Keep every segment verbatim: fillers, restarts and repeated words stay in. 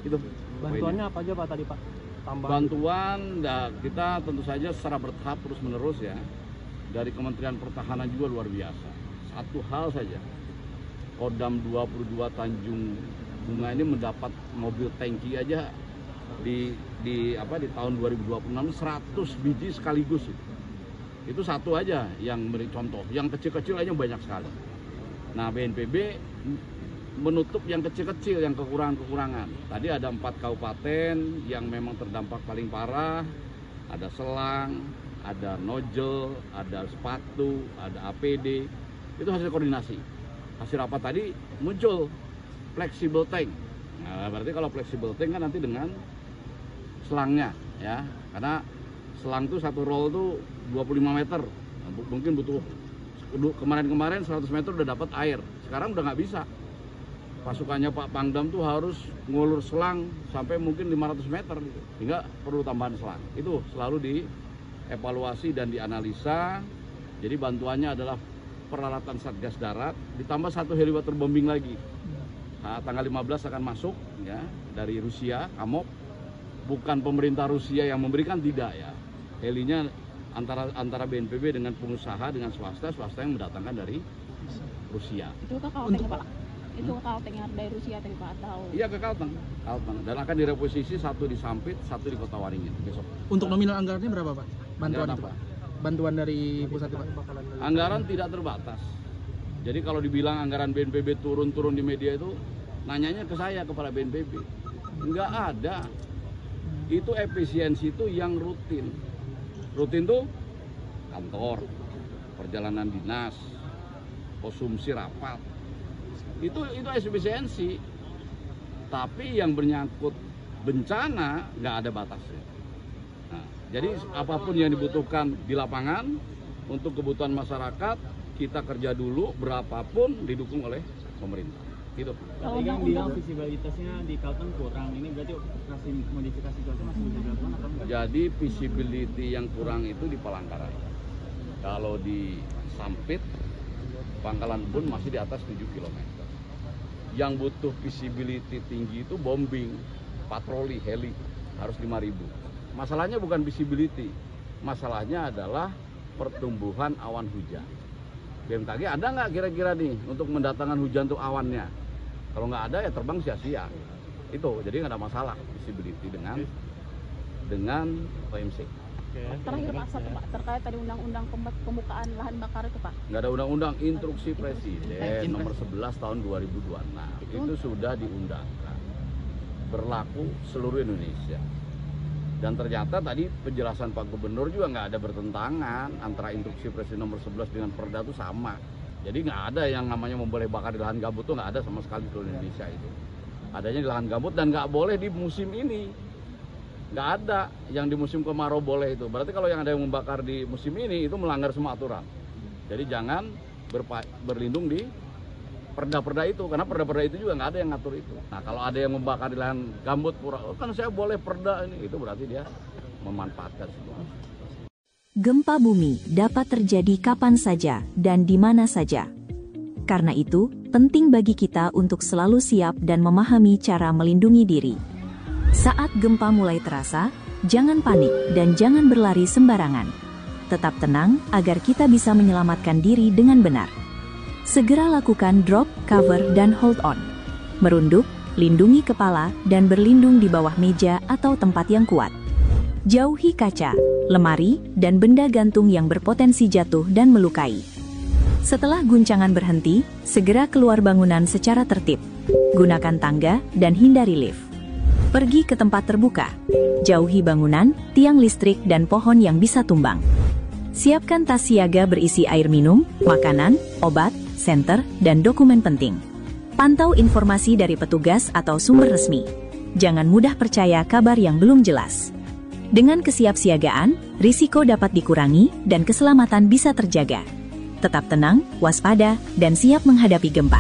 Itu. Bantuannya apa aja Pak tadi Pak? Tambahan. Bantuan, nah, kita tentu saja secara bertahap terus menerus ya. Dari Kementerian Pertahanan juga luar biasa. Satu hal saja, Kodam dua puluh dua Tanjung Bunga ini mendapat mobil tangki aja di di apa di tahun dua ribu dua puluh enam seratus biji sekaligus itu. Itu satu aja yang beri contoh. Yang kecil-kecil aja banyak sekali. Nah, B N P B menutup yang kecil-kecil, yang kekurangan-kekurangan. Tadi ada empat kabupaten yang memang terdampak paling parah. Ada Selang, ada nozzle, ada sepatu, ada A P D. Itu hasil koordinasi. Hasil apa tadi muncul flexible tank. Nah, berarti kalau flexible tank kan nanti dengan selangnya ya. Karena selang tuh satu roll tuh dua puluh lima meter. Nah, mungkin butuh kemarin-kemarin seratus meter udah dapat air. Sekarang udah nggak bisa. Pasukannya Pak Pangdam tuh harus ngulur selang sampai mungkin lima ratus meter gitu. Hingga perlu tambahan selang. Itu selalu dievaluasi dan dianalisa. Jadi bantuannya adalah peralatan Satgas Darat ditambah satu heli waterbombing lagi. Nah, tanggal lima belas akan masuk ya dari Rusia, Kamov. Bukan pemerintah Rusia yang memberikan, tidak ya. Helinya antara antara B N P B dengan pengusaha dengan swasta, swasta yang mendatangkan dari Rusia. Itu ke Kalteng Pak? Itu ke Kalteng yang dari Rusia tadi Pak atau? Iya ke Kalteng, Kalteng. Dan akan direposisi satu di Sampit, satu di Kota Waringin besok. Untuk nominal anggarannya berapa Pak? Bantuan itu apa? Pak? Bantuan dari pusat Pak? Anggaran tidak terbatas. Jadi kalau dibilang anggaran B N P B turun-turun di media itu, nanyanya ke saya, kepala B N P B. Enggak ada. Itu efisiensi itu yang rutin. Rutin tuh kantor, perjalanan dinas, konsumsi rapat. Itu itu efisiensi. Tapi yang menyangkut bencana nggak ada batasnya. Nah, jadi apapun yang dibutuhkan di lapangan untuk kebutuhan masyarakat, kita kerja dulu, berapapun didukung oleh pemerintah. Gitu. Tadi kan bilang visibilitasnya di Kalteng kurang, ini berarti operasi modifikasi cuaca masih bisa dilakukan atau enggak? Jadi visibility yang kurang itu di Palangkaraya. Kalau di Sampit, Pangkalan Bun masih di atas tujuh kilometer. Yang butuh visibility tinggi itu bombing, patroli, heli, harus lima ribu. Masalahnya bukan visibility, masalahnya adalah pertumbuhan awan hujan. B M K G ada nggak kira-kira nih untuk mendatangkan hujan tuh awannya? Kalau nggak ada ya terbang sia-sia. Itu jadi nggak ada masalah visibility dengan dengan O M C. Terakhir Pak, satu Pak, terkait tadi undang-undang pembukaan lahan bakar itu Pak. Nggak ada undang-undang, instruksi Presiden nomor sebelas tahun dua ribu dua puluh enam itu, itu sudah diundangkan, berlaku seluruh Indonesia. Dan ternyata tadi penjelasan Pak Gubernur juga nggak ada bertentangan antara instruksi Presiden nomor sebelas dengan Perda itu sama. Jadi nggak ada yang namanya memboleh bakar di lahan gambut tuh nggak ada sama sekali di seluruh Indonesia itu. Adanya di lahan gambut dan nggak boleh di musim ini. Nggak ada yang di musim kemarau boleh itu. Berarti kalau yang ada yang membakar di musim ini itu melanggar semua aturan. Jadi jangan berlindung di perda-perda itu, karena perda-perda itu juga nggak ada yang ngatur itu. Nah kalau ada yang membakar di lahan gambut pura, oh, kan saya boleh perda ini, itu berarti dia memanfaatkan semua. Gempa bumi dapat terjadi kapan saja dan di mana saja. Karena itu, penting bagi kita untuk selalu siap dan memahami cara melindungi diri. Saat gempa mulai terasa, jangan panik dan jangan berlari sembarangan. Tetap tenang agar kita bisa menyelamatkan diri dengan benar. Segera lakukan drop, cover, dan hold on. Merunduk, lindungi kepala, dan berlindung di bawah meja atau tempat yang kuat. Jauhi kaca, lemari, dan benda gantung yang berpotensi jatuh dan melukai. Setelah guncangan berhenti, segera keluar bangunan secara tertib. Gunakan tangga dan hindari lift. Pergi ke tempat terbuka. Jauhi bangunan, tiang listrik, dan pohon yang bisa tumbang. Siapkan tas siaga berisi air minum, makanan, obat, senter, dan dokumen penting. Pantau informasi dari petugas atau sumber resmi. Jangan mudah percaya kabar yang belum jelas. Dengan kesiapsiagaan, risiko dapat dikurangi dan keselamatan bisa terjaga. Tetap tenang, waspada, dan siap menghadapi gempa.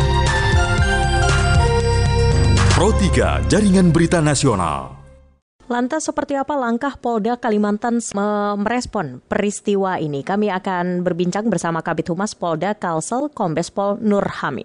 Pro tiga Jaringan Berita Nasional. Lantas seperti apa langkah Polda Kalimantan merespon peristiwa ini? Kami akan berbincang bersama Kabid Humas Polda Kalsel, Kombes Pol Nur Hamid.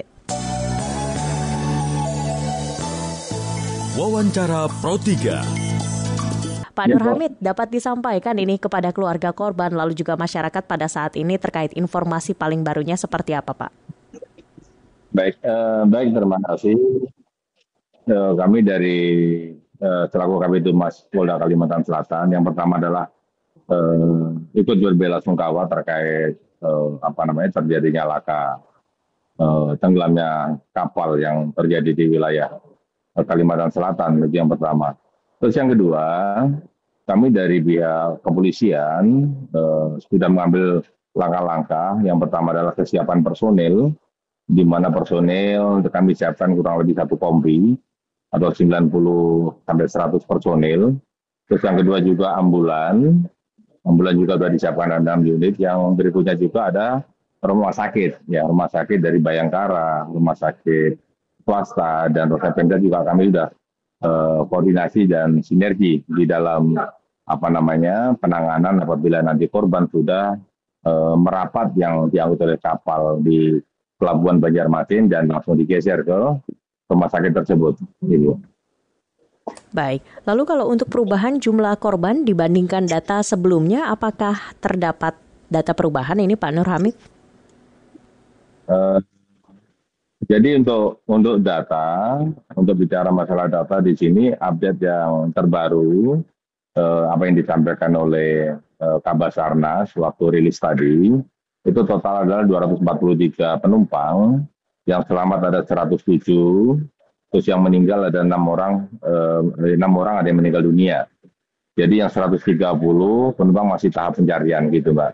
Wawancara Pro tiga. Pak Nur Hamid, dapat disampaikan ini kepada keluarga korban lalu juga masyarakat pada saat ini terkait informasi paling barunya seperti apa, Pak? Baik, eh, baik terima kasih. Eh, kami dari eh, selaku Kabid Humas Polda Kalimantan Selatan, yang pertama adalah eh, ikut berbelasungkawa terkait eh, apa namanya terjadinya laka eh, tenggelamnya kapal yang terjadi di wilayah eh, Kalimantan Selatan. Itu yang pertama. Terus yang kedua, kami dari pihak kepolisian eh, sudah mengambil langkah-langkah. Yang pertama adalah kesiapan personil, di mana personil kami siapkan kurang lebih satu kompi atau sembilan puluh sampai seratus personil. Terus yang kedua juga ambulan. Ambulan juga sudah disiapkan enam unit. Yang berikutnya juga ada rumah sakit. Ya, rumah sakit dari Bayangkara, rumah sakit swasta, dan rumah sakit juga kami sudah eh, koordinasi dan sinergi di dalam apa namanya penanganan apabila nanti korban sudah eh, merapat yang diangkut oleh kapal di Pelabuhan Banjarmasin dan langsung digeser ke rumah sakit tersebut. Gitu. Baik, lalu kalau untuk perubahan jumlah korban dibandingkan data sebelumnya, apakah terdapat data perubahan ini Pak Nur Hamid? Uh, jadi untuk untuk data, untuk bicara masalah data di sini, update yang terbaru, uh, apa yang disampaikan oleh uh, Kabasarnas waktu rilis tadi, itu total adalah dua ratus empat puluh tiga penumpang, yang selamat ada seratus tujuh, terus yang meninggal ada enam orang, eh, enam orang ada yang meninggal dunia. Jadi yang seratus tiga puluh penumpang masih tahap pencarian gitu, Mbak.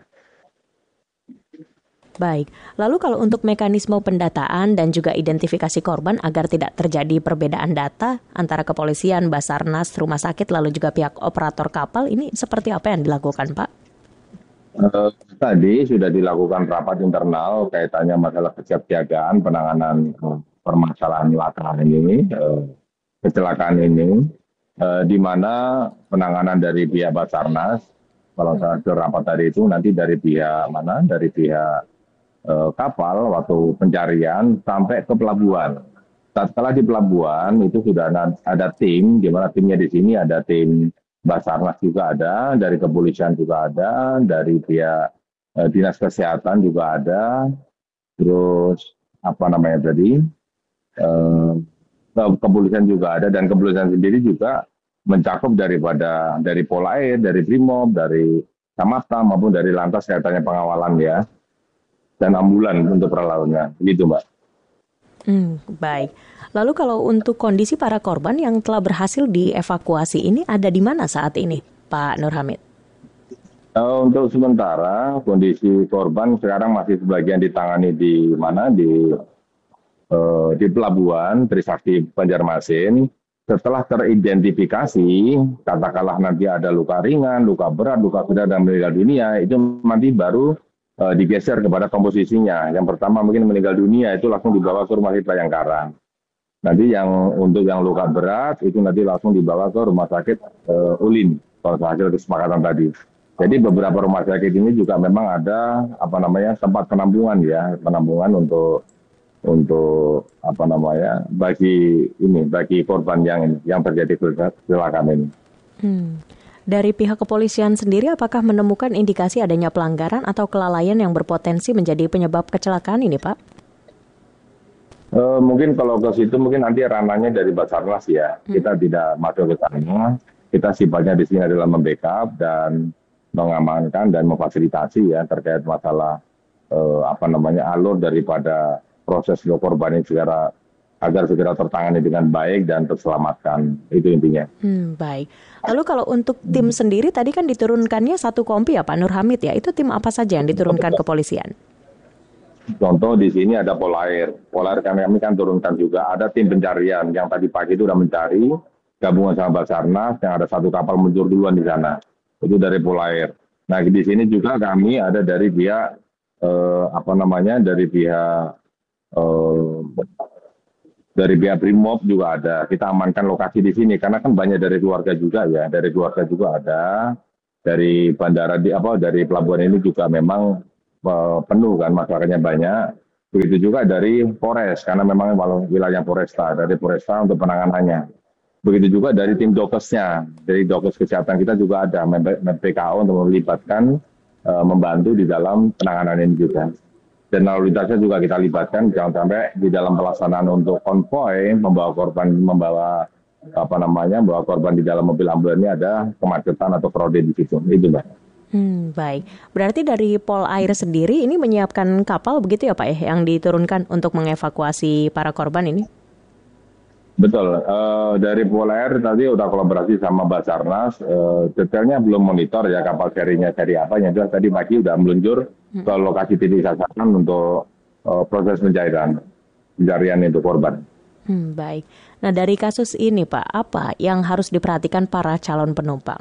Baik, lalu kalau untuk mekanisme pendataan dan juga identifikasi korban agar tidak terjadi perbedaan data antara kepolisian, Basarnas, rumah sakit, lalu juga pihak operator kapal, ini seperti apa yang dilakukan, Pak? Uh, tadi sudah dilakukan rapat internal kaitannya masalah kesiapsiagaan penanganan uh, permasalahan laka ini, uh, kecelakaan ini, uh, di mana penanganan dari pihak Basarnas, kalau saya rapat tadi itu nanti dari pihak mana, dari pihak uh, kapal waktu pencarian sampai ke pelabuhan. Setelah di pelabuhan itu sudah ada, ada tim, di mana timnya di sini ada tim Basarnas juga ada, dari kepolisian juga ada, dari pihak eh, dinas kesehatan juga ada, terus apa namanya tadi, eh, kepolisian juga ada, dan kepolisian sendiri juga mencakup daripada dari Polair, dari Brimob, dari Samapta maupun dari Lantas kaitannya pengawalan ya, dan ambulan untuk perlawannya, gitu Mbak. Hmm, baik. Lalu kalau untuk kondisi para korban yang telah berhasil dievakuasi ini ada di mana saat ini, Pak Nur Hamid? Uh, untuk sementara kondisi korban sekarang masih sebagian ditangani di mana di uh, di pelabuhan Trisakti Banjarmasin. Setelah teridentifikasi, katakanlah nanti ada luka ringan, luka berat, luka sedang dan meninggal dunia, itu nanti baru uh, digeser kepada komposisinya. Yang pertama mungkin meninggal dunia itu langsung dibawa ke rumah sakit Bayangkara. Nanti yang untuk yang luka berat itu nanti langsung dibawa ke rumah sakit uh, Ulin kalau hasil kesepakatan tadi. Jadi beberapa rumah sakit ini juga memang ada apa namanya tempat penampungan ya, penampungan untuk untuk apa namanya bagi ini bagi korban yang yang terjadi kecelakaan ini. Hmm. Dari pihak kepolisian sendiri apakah menemukan indikasi adanya pelanggaran atau kelalaian yang berpotensi menjadi penyebab kecelakaan ini, Pak? Uh, mungkin kalau ke situ mungkin nanti ranahnya dari Basarnas ya. Hmm. Kita tidak masuk ke sana. Kita sifatnya di sini adalah membackup dan mengamankan dan memfasilitasi ya terkait masalah uh, apa namanya alur daripada proses korban ini segera agar segera tertangani dengan baik dan terselamatkan. Itu intinya. Hmm, baik. Lalu kalau untuk tim sendiri tadi kan diturunkannya satu kompi ya Pak Nur Hamid ya. Itu tim apa saja yang diturunkan kepolisian? Contoh di sini ada Polair. Polair kami, kami kan turunkan juga. Ada tim pencarian yang tadi pagi itu sudah mencari gabungan sama Basarnas yang ada satu kapal muncul duluan di sana. Itu dari Polair. Nah di sini juga kami ada dari pihak eh, apa namanya dari pihak eh, dari pihak Brimob juga ada. Kita amankan lokasi di sini karena kan banyak dari keluarga juga ya, dari keluarga juga ada. Dari bandara di apa dari pelabuhan ini juga memang uh, penuh kan, masyarakatnya banyak. Begitu juga dari Polres karena memang walau wilayah Polresta, dari Polresta untuk penanganannya. Begitu juga dari tim dokesnya, dari dokes kesehatan kita juga ada P K O untuk melibatkan uh, membantu di dalam penanganan ini juga. Dan lalu lintasnya juga kita libatkan, jangan sampai di dalam pelaksanaan untuk konvoy membawa korban membawa apa namanya bawa korban di dalam mobil ambulans ini ada kemacetan atau crowded di situ. Itu Mbak. Hmm, baik. Berarti dari Pol Air sendiri ini menyiapkan kapal begitu ya Pak ya yang diturunkan untuk mengevakuasi para korban ini? Betul. Uh, dari Pol Air tadi udah kolaborasi sama Basarnas. Uh, detailnya belum monitor ya kapal serinya seri apa. Yang jelas tadi pagi udah meluncur hmm. ke lokasi titik sasaran untuk uh, proses pencarian pencarian itu korban. Hmm, baik. Nah dari kasus ini Pak, apa yang harus diperhatikan para calon penumpang?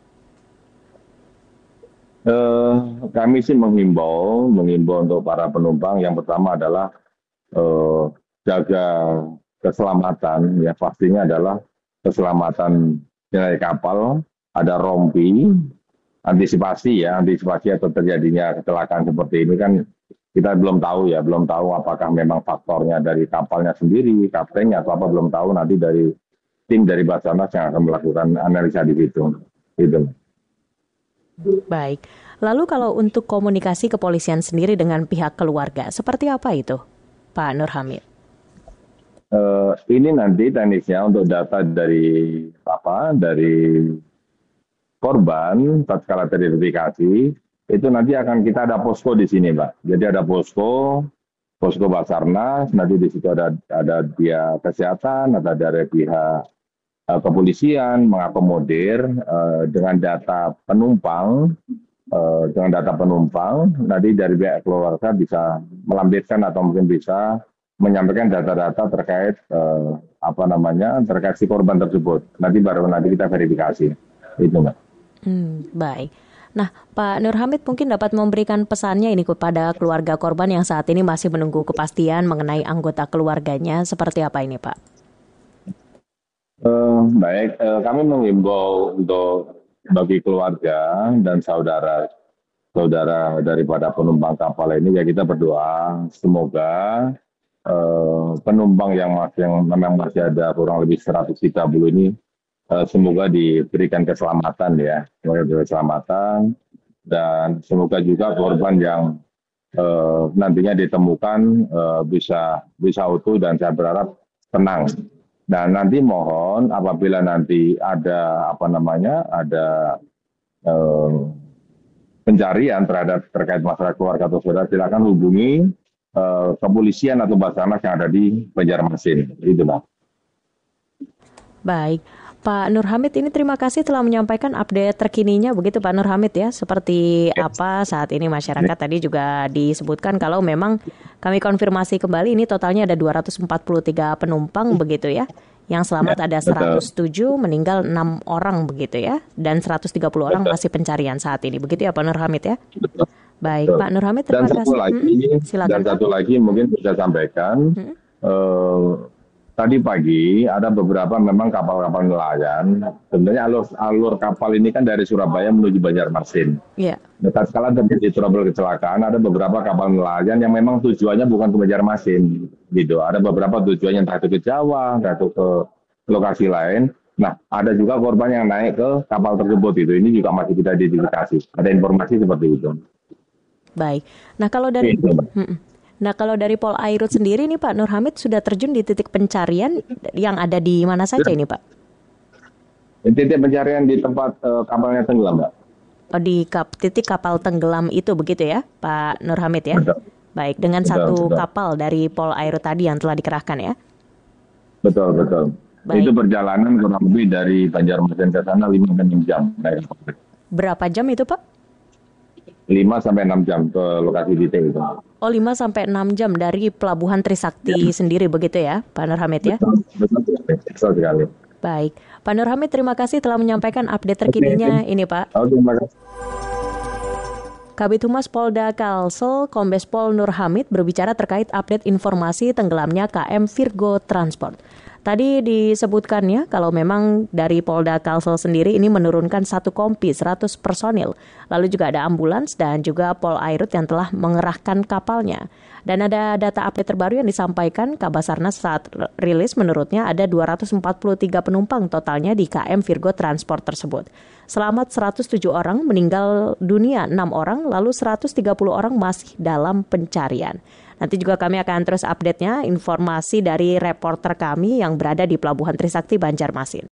Uh, kami sih menghimbau, menghimbau untuk para penumpang yang pertama adalah uh, jaga keselamatan, ya pastinya adalah keselamatan nilai kapal, ada rompi, antisipasi ya, antisipasi atau terjadinya kecelakaan seperti ini kan kita belum tahu ya, belum tahu apakah memang faktornya dari kapalnya sendiri, kaptennya atau apa belum tahu, nanti dari tim dari Basarnas yang akan melakukan analisa di situ. Gitu. Baik, lalu kalau untuk komunikasi kepolisian sendiri dengan pihak keluarga, seperti apa itu, Pak Nur Hamid? Uh, ini nanti teknisnya untuk data dari apa, dari korban, tatkala teridentifikasi, itu nanti akan kita ada posko di sini, Mbak. Jadi ada posko, posko Basarnas, nanti di situ ada ada pihak kesehatan, ada dari pihak uh, kepolisian mengakomodir uh, dengan data penumpang, uh, dengan data penumpang, nanti dari pihak keluarga bisa melampirkan atau mungkin bisa menyampaikan data-data terkait uh, apa namanya terkait si korban tersebut. Nanti baru nanti kita verifikasi, itu Mbak. Hmm, baik. Nah, Pak Nur Hamid mungkin dapat memberikan pesannya ini kepada keluarga korban yang saat ini masih menunggu kepastian mengenai anggota keluarganya. Seperti apa ini, Pak? Uh, baik, uh, kami menghimbau untuk bagi keluarga dan saudara saudara daripada penumpang kapal ini ya kita berdoa semoga uh, penumpang yang masih yang memang masih ada kurang lebih seratus tiga puluh ini Uh, semoga diberikan keselamatan ya, semoga diberikan keselamatan dan semoga juga korban yang uh, nantinya ditemukan uh, bisa bisa utuh dan saya berharap tenang. Dan nanti mohon apabila nanti ada apa namanya ada uh, pencarian terhadap terkait masalah keluarga atau saudara, silakan hubungi uh, kepolisian atau Basarnas yang ada di Banjarmasin. Itu Pak. Baik. Pak Nur Hamid ini terima kasih telah menyampaikan update terkininya begitu Pak Nur Hamid ya. Seperti apa saat ini masyarakat tadi juga disebutkan kalau memang kami konfirmasi kembali ini totalnya ada dua ratus empat puluh tiga penumpang begitu ya. Yang selamat ada seratus tujuh, meninggal enam orang begitu ya. Dan seratus tiga puluh orang masih pencarian saat ini. Begitu ya Pak Nur Hamid ya. Baik Pak Nur Hamid terima dan kasih. Satu lagi, hmm, silakan, dan satu lagi mungkin bisa sampaikan. Hmm. Uh, Tadi pagi ada beberapa memang kapal-kapal nelayan. Sebenarnya alur, alur kapal ini kan dari Surabaya menuju Banjarmasin. Iya. Yeah. Tatkala terjadi trouble kecelakaan, ada beberapa kapal nelayan yang memang tujuannya bukan ke Banjarmasin, gitu. Ada beberapa tujuannya entah itu ke Jawa, entah itu ke lokasi lain. Nah, ada juga korban yang naik ke kapal tersebut itu. Ini juga masih kita identifikasi. Ada informasi seperti itu. Baik. Nah, kalau dari Nah, kalau dari Pol Airut sendiri nih Pak Nur Hamid sudah terjun di titik pencarian yang ada di mana saja ini Pak? Titik pencarian di tempat uh, kapalnya tenggelam, Mbak. Oh, di kap, titik kapal tenggelam itu begitu ya, Pak Nur Hamid ya? Betul. Baik, dengan betul, satu betul. kapal dari Pol Airut tadi yang telah dikerahkan ya? Betul, betul. Baik. Itu perjalanan kurang lebih dari Banjarmasin ke sana lima sampai enam jam. Berapa jam itu Pak? lima sampai enam jam ke lokasi titik itu. Oh, lima sampai enam jam dari Pelabuhan Trisakti ya. Sendiri begitu ya, Pak Nur Hamid ya? Betul, betul, betul sekali. Baik, Pak Nur Hamid terima kasih telah menyampaikan update terkininya ini Pak. Oh, terima kasih. Kabid Humas Polda Kalsel, Kombes Pol Nur Hamid berbicara terkait update informasi tenggelamnya K M Virgo Transport. Tadi disebutkannya kalau memang dari Polda Kalsel sendiri ini menurunkan satu kompi seratus personil. Lalu juga ada ambulans dan juga Polairut yang telah mengerahkan kapalnya. Dan ada data update terbaru yang disampaikan Kabasarnas saat rilis, menurutnya ada dua ratus empat puluh tiga penumpang totalnya di K M Virgo Transport tersebut. Selamat seratus tujuh orang, meninggal dunia enam orang, lalu seratus tiga puluh orang masih dalam pencarian. Nanti juga kami akan terus update-nya, informasi dari reporter kami yang berada di Pelabuhan Trisakti, Banjarmasin.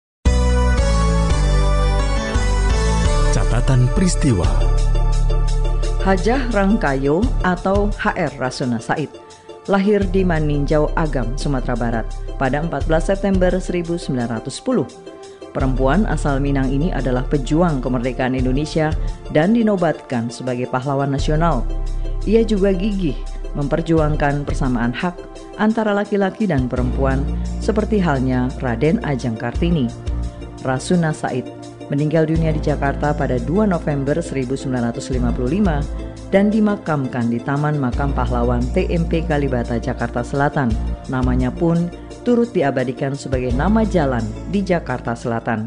Catatan peristiwa. Hajah Rangkayo atau H R Rasuna Said lahir di Maninjau Agam, Sumatera Barat pada empat belas September seribu sembilan ratus sepuluh. Perempuan asal Minang ini adalah pejuang kemerdekaan Indonesia dan dinobatkan sebagai pahlawan nasional. Ia juga gigih memperjuangkan persamaan hak antara laki-laki dan perempuan seperti halnya Raden Ajeng Kartini. Rasuna Said meninggal dunia di Jakarta pada dua November seribu sembilan ratus lima puluh lima dan dimakamkan di Taman Makam Pahlawan T M P Kalibata, Jakarta Selatan. Namanya pun turut diabadikan sebagai nama jalan di Jakarta Selatan.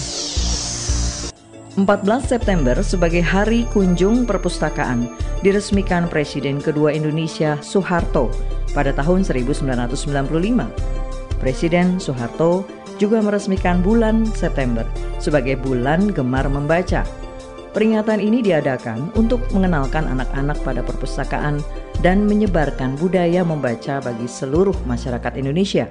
empat belas September sebagai Hari Kunjung Perpustakaan diresmikan Presiden kedua Indonesia Soeharto pada tahun seribu sembilan ratus sembilan puluh lima. Presiden Soeharto juga meresmikan bulan September sebagai bulan gemar membaca. Peringatan ini diadakan untuk mengenalkan anak-anak pada perpustakaan dan menyebarkan budaya membaca bagi seluruh masyarakat Indonesia.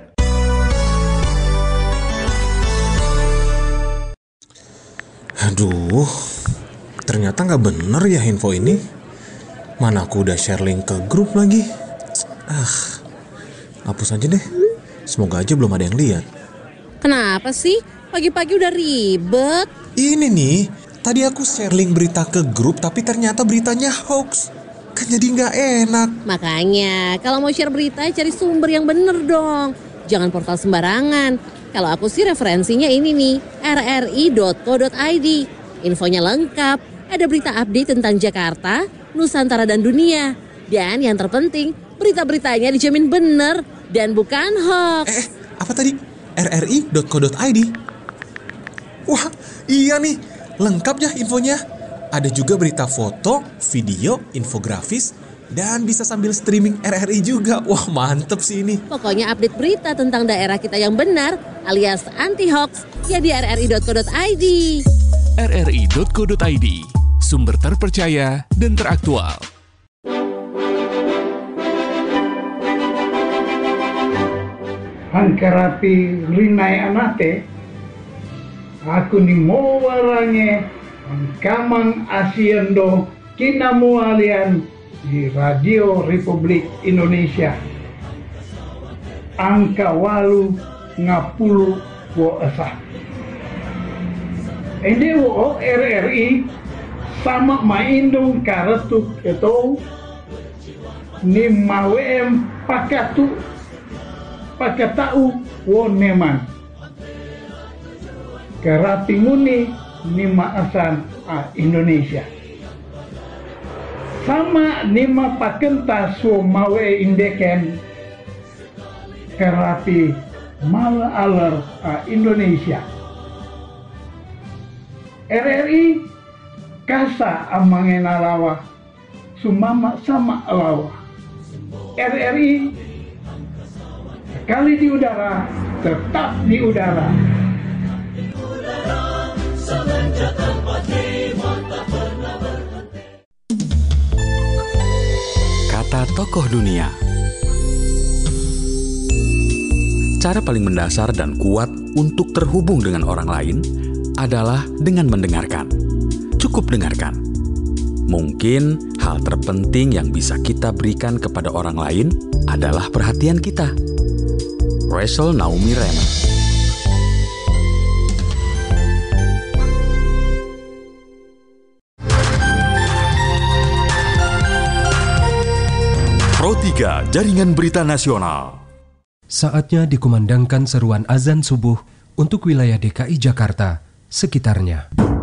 Aduh, ternyata nggak bener ya info ini. Mana aku udah share link ke grup lagi. Ah, hapus aja deh. Semoga aja belum ada yang lihat. Kenapa sih? Pagi-pagi udah ribet. Ini nih, tadi aku share link berita ke grup tapi ternyata beritanya hoax. Kan jadi nggak enak. Makanya, kalau mau share berita cari sumber yang bener dong. Jangan portal sembarangan. Kalau aku sih referensinya ini nih, r r i dot co dot i d. Infonya lengkap, ada berita update tentang Jakarta, Nusantara dan dunia. Dan yang terpenting, berita-beritanya dijamin bener dan bukan hoax. Eh, apa tadi? r r i dot co dot i d. Wah, iya nih, lengkap ya infonya. Ada juga berita foto, video, infografis, dan bisa sambil streaming R R I juga. Wah, mantep sih ini. Pokoknya update berita tentang daerah kita yang benar alias anti-hoax ya di r r i dot co dot i d. r r i dot co dot i d, sumber terpercaya dan teraktual. Angkarapi rinai anate, aku ni mo warange ang kamang asiendo kinamualian di Radio Republik Indonesia. Angka walu ngapulu wo esa. Ende wo R R I sama maindong karatuk itu ni mawem pakatu pakatau wo neman. Karapi nguni ni maasan a Indonesia. Sama nima pakenta so mawe indeken karapi mal alar a Indonesia. R R I kasa amangen alawa sumama sama alawa. R R I sekali di udara tetap di udara. Kata tokoh dunia. Cara paling mendasar dan kuat untuk terhubung dengan orang lain adalah dengan mendengarkan. Cukup dengarkan. Mungkin hal terpenting yang bisa kita berikan kepada orang lain adalah perhatian kita. Rachel Naomi Remen. Pro tiga Jaringan Berita Nasional. Saatnya dikumandangkan seruan azan subuh untuk wilayah D K I Jakarta sekitarnya.